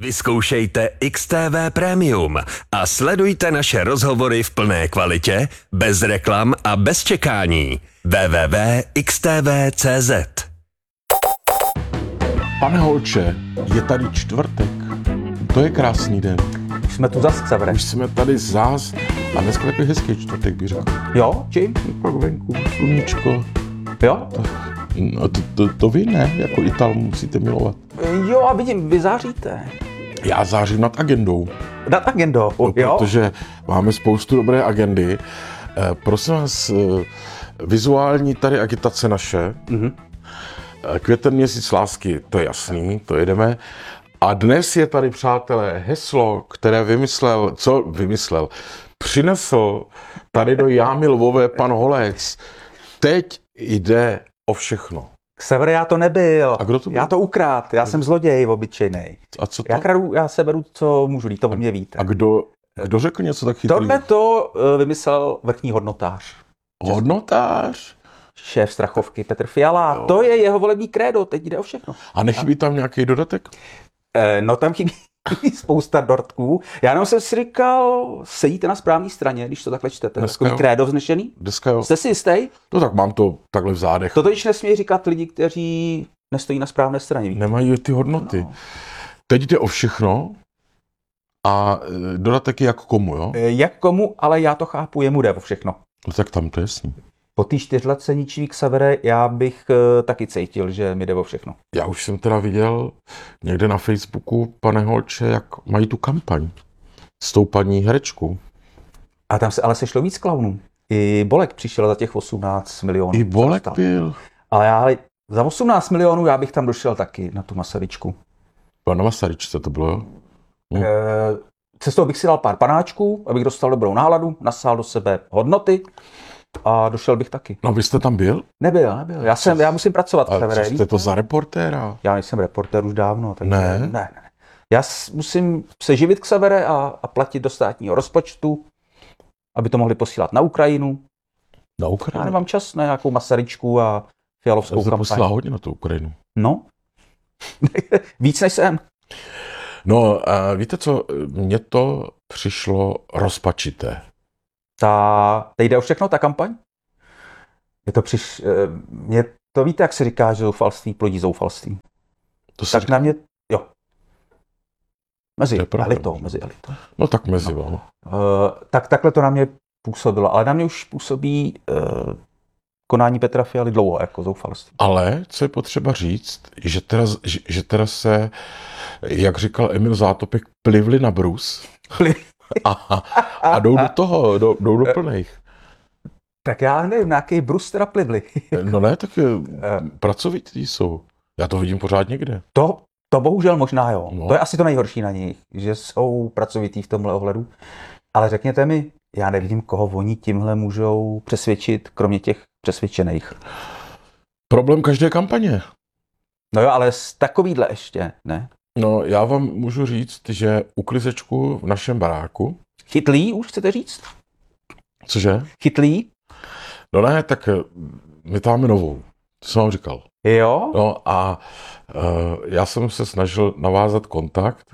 Vyzkoušejte XTV Premium a sledujte naše rozhovory v plné kvalitě, bez reklam a bez čekání. www.xtv.cz. Pane Holče, je tady čtvrtek. To je krásný den. Už jsme tu zas, Xavere. Už jsme tady zás a dneska takový hezký čtvrtek, bych řekl. Jo, čím? Pak venku, sluníčko. Jo? No, to vy ne, jako Ital musíte milovat. Jo, a vidím, vy záříte. Já zářím nad agendou. Nad agendou, no, jo? Protože máme spoustu dobré agendy. Prosím vás, vizuální tady agitace naše. Mm-hmm. Květen měsíc lásky, to je jasný, to jedeme. A dnes je tady, přátelé, heslo, které přinesl tady do Jámy Lvové pan Holec. Teď jde o všechno. Xavere, já to nebyl. A kdo to byl? Já to ukrát, já jsem zloděj obyčejnej. A co to? Já se beru, co můžu, to o mě víte. A kdo řekl něco tak chytrý? Tohle to vymyslel vrchní hodnotář. Hodnotář? Šéf Strachovky Petr Fiala. Jo. To je jeho volební krédo, teď jde o všechno. A nechybí tam nějaký dodatek? No tam chybí spousta dortků. Já jenom jsem si říkal, sedíte na správné straně, když to takhle čtete. Takový krédo vznešený. Dneska jo. Jste si jistý? No tak mám to takhle v zádech. To totiž nesmí říkat lidi, kteří nestojí na správné straně. Víte? Nemají ty hodnoty. No. Teď jde o všechno a dodatek je jak komu, jo? Jak komu, ale já to chápu, jemu jde o všechno. No tak tam to je jasný. Po té 4letce ničivý Xavere, já bych taky cítil, že mi jde o všechno. Já už jsem teda viděl někde na Facebooku, pane Holče, jak mají tu kampaň s tou paní herečkou. A tam se ale sešlo víc klaunů. I Bolek přišel za těch 18 milionů. I Bolek byl. Ale já za 18 milionů já bych tam došel taky na tu Masaryčku. Na Masaryčce to bylo, jo? No. Cestou bych si dal pár panáčků, abych dostal dobrou náladu, nasál do sebe hodnoty. A došel bych taky. No vy jste tam byl? Nebyl. Já musím pracovat. A co jste to za reportéra? Já nejsem reportér už dávno. Takže Ne. Já musím se živit Xavere a platit do státního rozpočtu, aby to mohli posílat na Ukrajinu. Na Ukrajinu? Já nemám čas na nějakou Masaryčku a Fialovskou kampaň. Já se posílá hodně na tu Ukrajinu. No. Víc než jsem. No, a víte co? Mně to přišlo rozpačité. Teď jde o všechno, ta kampaň? Mně to víte, jak se říká, že zoufalství plodí zoufalství. Tak na mě, jo. Mezi elitou. No tak mezi vám. Tak takhle to na mě působilo, ale na mě už působí konání Petra Fialy dlouho jako zoufalství. Ale co je potřeba říct, že teda se, jak říkal Emil Zátopek, plivli na brus. A jdou do toho, jdou do plných. Tak já nevím, na jaký brus teda plivli. No ne, tak pracovití jsou. Já to vidím pořád někde. To bohužel možná jo. No. To je asi to nejhorší na nich, že jsou pracovití v tomhle ohledu. Ale řekněte mi, já nevidím, koho oni tímhle můžou přesvědčit, kromě těch přesvědčených. Problém každé kampaně. No jo, ale takovýhle ještě, ne? No, já vám můžu říct, že uklizečku v našem baráku. Chytlý už chcete říct? Cože? Chytlý? No ne, tak my tam máme novou. To jsem vám říkal. Jo? No a já jsem se snažil navázat kontakt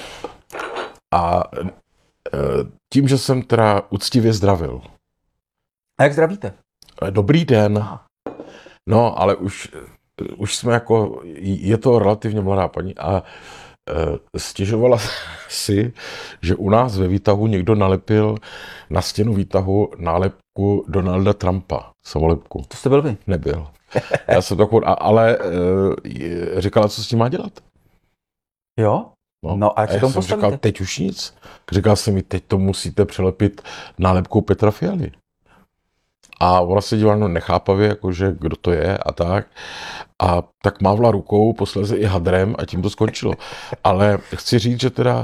a tím, že jsem teda úctivě zdravil. A jak zdravíte? Dobrý den. No, ale už jsme jako, je to relativně mladá paní a stěžovala si, že u nás ve výtahu někdo nalepil na stěnu výtahu nálepku Donalda Trumpa, samolepku. To jste byl vy? Nebyl. Já jsem takovou, ale říkala, co s tím má dělat. Jo? No a jak se tomu postavíte? Říkal, teď už nic. Říkal jsem mi, teď to musíte přelepit nálepkou Petra Fialy. A ona se dívala nechápavě, jakože kdo to je a tak. A tak mávla rukou, posléze i hadrem a tím to skončilo. Ale chci říct, že teda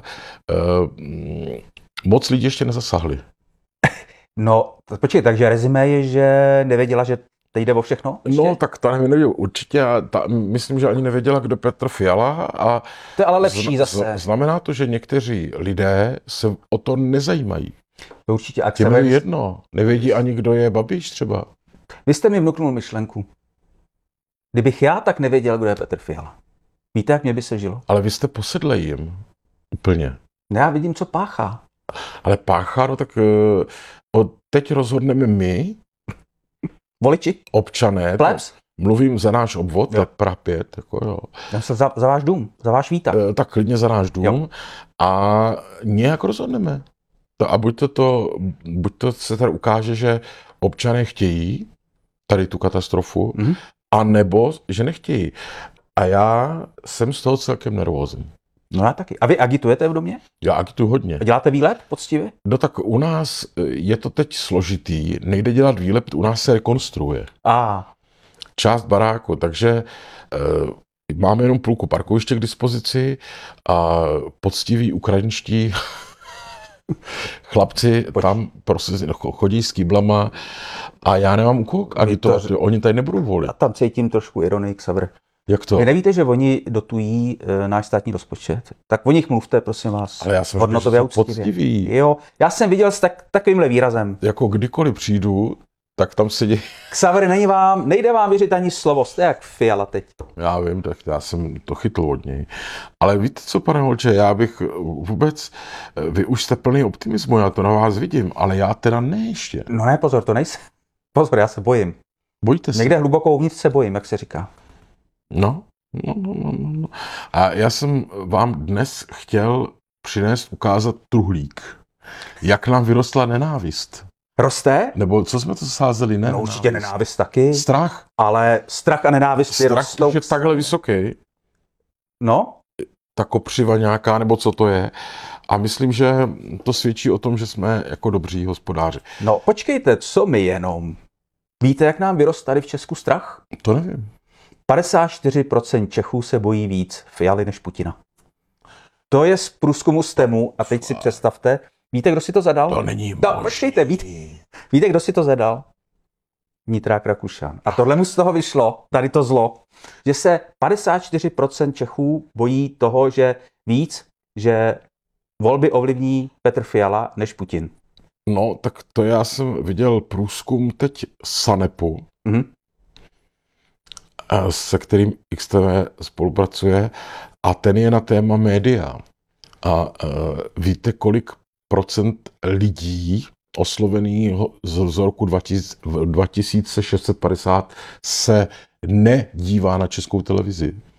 moc lidí ještě nezasáhli. No, počkej, takže rezime je, že nevěděla, že teď jde o všechno? Ještě? No, tak ta nevěděla určitě. Myslím, že ani nevěděla, kdo Petr Fiala. A to je ale lepší zase. Znamená to, že někteří lidé se o to nezajímají. To určitě. Těm je jedno. Nevědí ani, kdo je Babiš třeba. Vy jste mi vnuknul myšlenku. Kdybych já tak nevěděl, kdo je Petr Fiala. Víte, jak mě by se žilo? Ale vy jste posedlej jim. úplně. Já vidím, co páchá. Ale páchá, no tak teď rozhodneme my, Voliči? občané, Plebs? mluvím za náš obvod, Jo. tak Praha 5, jako jo. Já jsem za váš dům, za váš výtah. Tak klidně za náš dům Jo. a nějak rozhodneme. A buď to se tady ukáže, že občané chtějí tady tu katastrofu, a nebo že nechtějí. A já jsem z toho celkem nervózní. No já taky. A vy agitujete v domě? Já agituju hodně. A děláte výlet poctivě? No tak u nás je to teď složitý, nejde dělat výlet, u nás se rekonstruuje. Část baráku, takže máme jenom půlku parkoviště k dispozici a poctiví ukrajinští chlapci tam prostě chodí s kýblama a já nemám u koho agitovat, oni tady nebudou volit. A tam cítím trošku ironii, Xaver. Jak to? Vy nevíte, že oni dotují náš státní rozpočet? Tak o nich mluvte, prosím vás. Ale já jsem hodnotově řekl, že jsou poctiví. Jo, já jsem viděl s takovýmhle výrazem. Jako kdykoliv přijdu, tak tam sedí. Xaver, nejde vám věřit ani slovo, jste jak Fiala teď. Já vím, tak já jsem to chytl od něj. Ale víte co, pane Holče, já bych vůbec, vy už jste plný optimismu, já to na vás vidím, ale já teda ne ještě. No ne, pozor, to nejsem. Pozor, já se bojím. Bojíte se? Někde hluboko uvnitř se bojím, jak se říká. No. A já jsem vám dnes chtěl ukázat truhlík. Jak nám vyrostla nenávist. Roste? Nebo co jsme to sázeli? No určitě nenávist taky. Strach? Ale strach a nenávist je rostou. Strach je takhle vysoký. No? Ta kopřiva nějaká, nebo co to je. A myslím, že to svědčí o tom, že jsme jako dobří hospodáři. No počkejte, co my jenom? Víte, jak nám vyrost tady v Česku strach? To nevím. 54% Čechů se bojí víc Fialy než Putina. To je z průzkumu STEMu a teď si představte, víte, kdo si to zadal? To není možný. Počkejte, víte, kdo si to zadal? Vnitrák Rakušan. A tohle mu z toho vyšlo, tady to zlo, že se 54% Čechů bojí toho, že volby ovlivní Petr Fiala než Putin. No, tak to já jsem viděl průzkum teď SANEPu, se kterým XTV spolupracuje, a ten je na téma média. A víte, kolik procent lidí oslovených z roku 2650 se nedívá na Českou televizi?